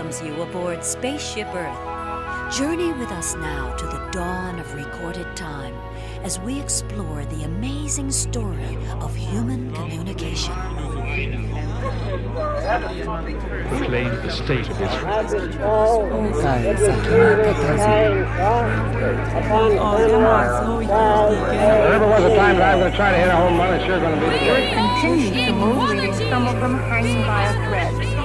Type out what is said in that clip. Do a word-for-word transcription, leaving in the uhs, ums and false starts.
welcomes you aboard Spaceship Earth. Journey with us now to the dawn of recorded time as we explore the amazing story of human communication. Proclaim the state of Israel. There ever was a time that I'm going to try to hit a home run, it's sure going to be the case. Continue to move, leaving some of them hanging by a thread.